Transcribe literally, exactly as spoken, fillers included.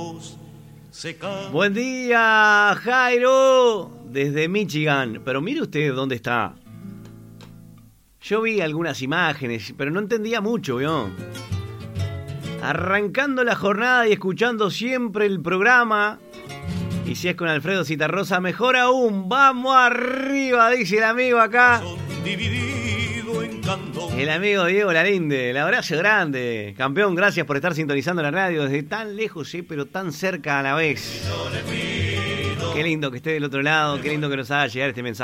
Buen día, Jairo, desde Michigan. Pero mire usted dónde está. Yo vi algunas imágenes, pero no entendía mucho, ¿vio? Arrancando la jornada y escuchando siempre el programa. Y si es con Alfredo Citarrosa, mejor aún. ¡Vamos arriba!, dice el amigo acá. El amigo Diego Larinde. El abrazo grande. Campeón, gracias por estar sintonizando la radio desde tan lejos, sí, pero tan cerca a la vez. Qué lindo que esté del otro lado, qué lindo que nos haga llegar este mensaje.